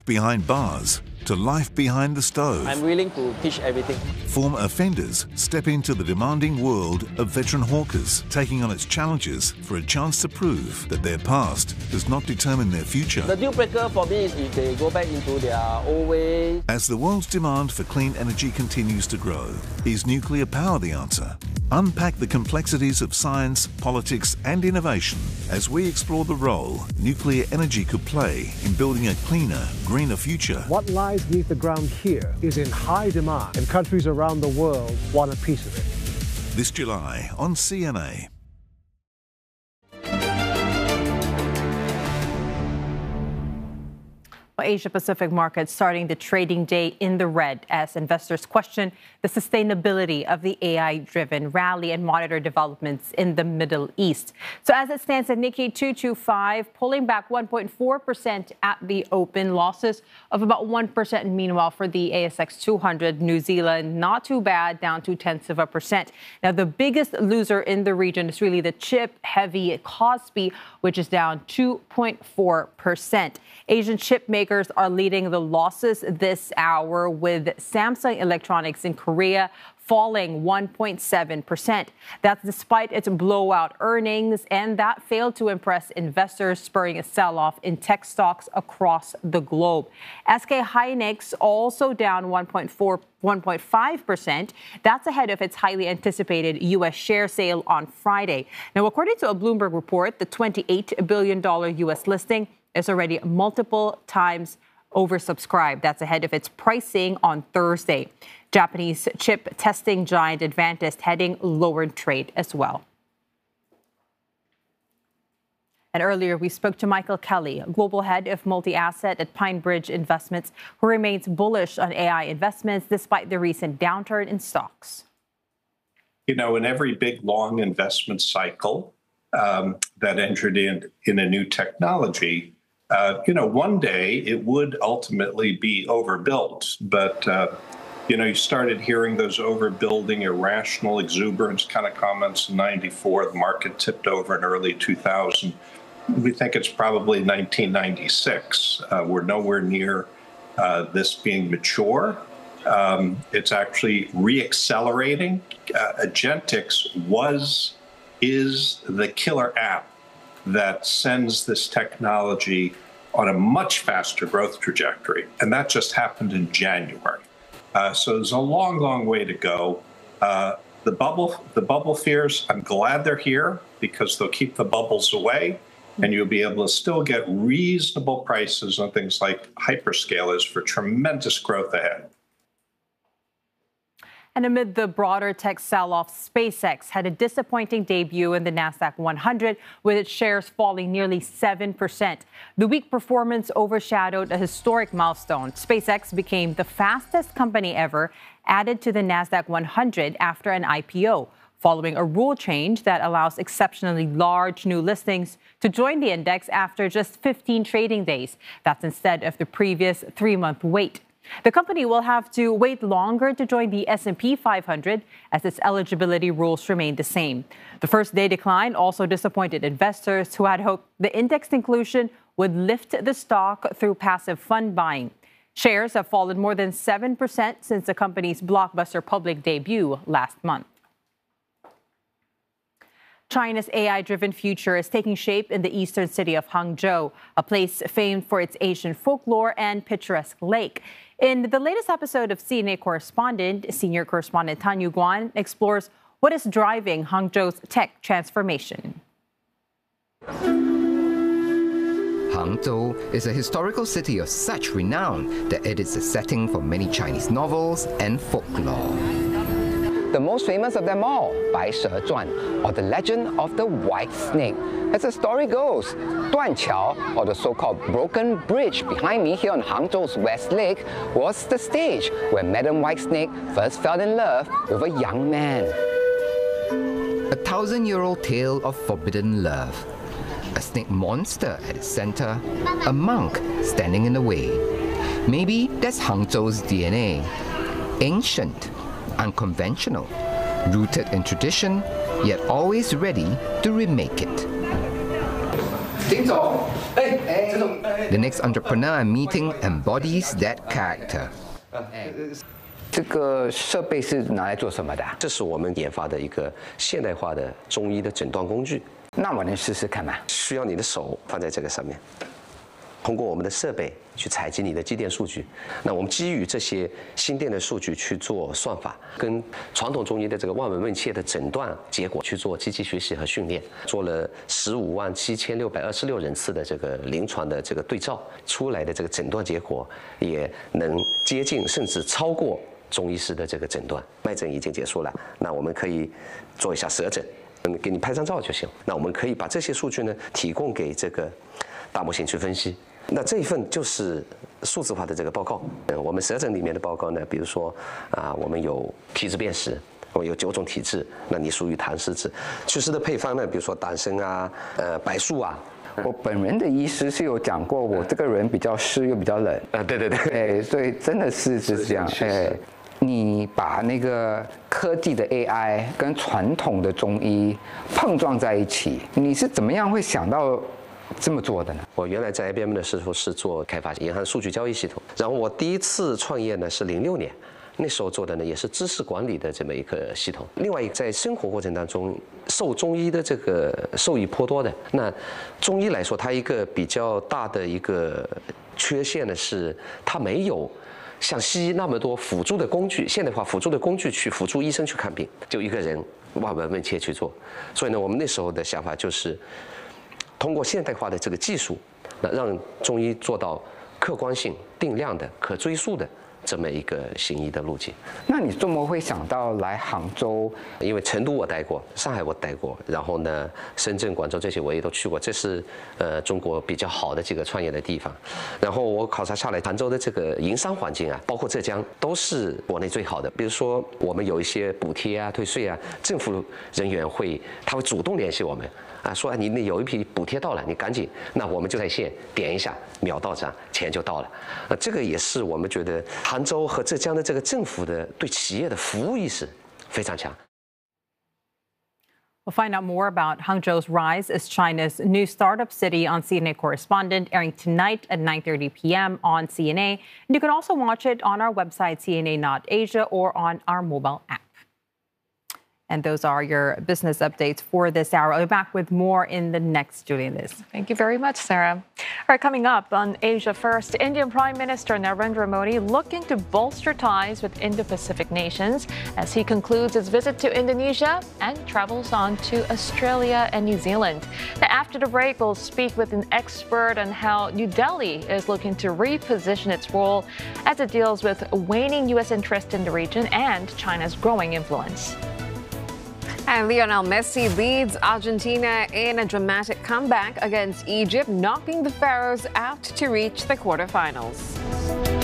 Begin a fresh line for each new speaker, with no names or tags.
behind bars to life behind the stove.
I'm willing to teach everything.
Former offenders step into the demanding world of veteran hawkers, taking on its challenges for a chance to prove that their past does not determine their future.
The deal breaker for me is if they go back into their old way.
As the world's demand for clean energy continues to grow, is nuclear power the answer? Unpack the complexities of science, politics and innovation as we explore the role nuclear energy could play in building a cleaner, greener future.
What lies beneath the ground here is in high demand, and countries around the world want a piece of it.
This July on CNA.
Asia-Pacific markets starting the trading day in the red as investors question the sustainability of the AI-driven rally and monitor developments in the Middle East. So as it stands, the Nikkei 225 pulling back 1.4% at the open, losses of about 1%. Meanwhile, for the ASX 200, New Zealand, not too bad, down 0.2%. Now, the biggest loser in the region is really the chip-heavy Kospi, which is down 2.4%. Asian chip makers are leading the losses this hour, with Samsung Electronics in Korea falling 1.7%. That's despite its blowout earnings, and that failed to impress investors, spurring a sell-off in tech stocks across the globe. SK Hynix also down 1.5%. That's ahead of its highly anticipated U.S. share sale on Friday. Now, according to a Bloomberg report, the $28 billion U.S. listing is already multiple times oversubscribed. That's ahead of its pricing on Thursday. Japanese chip testing giant Advantest heading lower in trade as well. And earlier, we spoke to Michael Kelly, global head of multi-asset at PineBridge Investments, who remains bullish on AI investments despite the recent downturn in stocks.
You know, in every big, long investment cycle that entered in a new technology, one day it would ultimately be overbuilt. But, you started hearing those overbuilding, irrational exuberance kind of comments in 94. The market tipped over in early 2000. We think it's probably 1996. We're nowhere near this being mature. It's actually reaccelerating. Agentix is the killer app that sends this technology on a much faster growth trajectory. And that just happened in January. So there's a long, long way to go. The bubble fears, I'm glad they're here because they'll keep the bubbles away, and you'll be able to still get reasonable prices on things like hyperscalers for tremendous growth ahead.
And amid the broader tech sell-off, SpaceX had a disappointing debut in the Nasdaq 100, with its shares falling nearly 7%. The weak performance overshadowed a historic milestone. SpaceX became the fastest company ever added to the Nasdaq 100 after an IPO, following a rule change that allows exceptionally large new listings to join the index after just 15 trading days. That's instead of the previous 3-month wait. The company will have to wait longer to join the S&P 500 as its eligibility rules remain the same. The first day decline also disappointed investors who had hoped the index inclusion would lift the stock through passive fund buying. Shares have fallen more than 7% since the company's blockbuster public debut last month. China's AI-driven future is taking shape in the eastern city of Hangzhou, a place famed for its Asian folklore and picturesque lake. In the latest episode of CNA Correspondent, senior correspondent Tan Yu Guan explores what is driving Hangzhou's tech transformation.
Hangzhou is a historical city of such renown that it is a setting for many Chinese novels and folklore.
The most famous of them all, Bai She Zhuan, or the legend of the White Snake. As the story goes, Duanqiao, or the so-called broken bridge behind me here on Hangzhou's West Lake, was the stage where Madam White Snake first fell in love with a young man.
A 1,000-year-old tale of forbidden love. A snake monster at its center, a monk standing in the way. Maybe that's Hangzhou's DNA. Ancient, unconventional, rooted in tradition, yet always ready to remake it. The next entrepreneur I'm meeting embodies that character.
这个设备是拿来做什么的？
这是我们研发的一个现代化的中医的诊断工具。
那我能试试看吗？
需要你的手放在这个上面，通过我们的设备去采集你的肌电数据。那我们基于这些心电的数据去做算法，跟传统中医的这个望闻问切的诊断结果去做机器学习和训练，做了157626人次的这个临床的这个对照，出来的这个诊断结果也能接近甚至超过中医师的这个诊断。脉诊已经结束了，那我们可以做一下舌诊，给你拍张照就行。那我们可以把这些数据呢提供给这个大模型去分析。那这一份就是数字化的这个报告。我们舌诊里面的报告呢，比如说我们有体质辨识，我们有9种体质，那你属于痰湿质。祛湿的配方呢，比如说党参啊、柏树啊。
我本人的医师是有讲过，我这个人比较湿又比较冷。
对。
所以真的是这样。你把那个科技的 AI 跟传统的中医碰撞在一起，你是怎么样会想到这么做的呢？
我原来在 IBM 的时候是做开发银行数据交易系统，然后我第一次创业呢是06年，那时候做的呢也是知识管理的这么一个系统。另外一个在生活过程当中受中医的这个受益颇多的。那中医来说，它一个比较大的一个缺陷呢是它没有像西医那么多辅助的工具，现代化辅助的工具去辅助医生去看病，就一个人望闻问切去做。所以呢，我们那时候的想法就是通过现代化的这个技术，那让中医做到客观性、定量的、可追溯的这么一个行医的路径。
那你怎么会想到来杭州？
因为成都我待过，上海我待过，然后呢，深圳、广州这些我也都去过，这是中国比较好的几个创业的地方。然后我考察下来，杭州的这个营商环境啊，包括浙江，都是国内最好的。比如说我们有一些补贴啊、退税啊，政府人员他会主动联系我们。说你有一批补贴到了，你赶紧，那我们就在线点一下，秒到账，钱就到了。这个也是我们觉得杭州和浙江的这个政府的对企业的服务意识非常强。
We'll find out more about Hangzhou's rise as China's new startup city on CNA Correspondent, airing tonight at 9:30 p.m. on CNA. And you can also watch it on our website, CNA.Asia, or on our mobile app. And those are your business updates for this hour. I'll be back with more in the next Julian Liz.
Thank you very much, Sarah. All right, coming up on Asia First, Indian Prime Minister Narendra Modi looking to bolster ties with Indo-Pacific nations as he concludes his visit to Indonesia and travels on to Australia and New Zealand. Now, after the break, we'll speak with an expert on how New Delhi is looking to reposition its role as it deals with waning U.S. interest in the region and China's growing influence.
And Lionel Messi leads Argentina in a dramatic comeback against Egypt, knocking the Pharaohs out to reach the quarterfinals.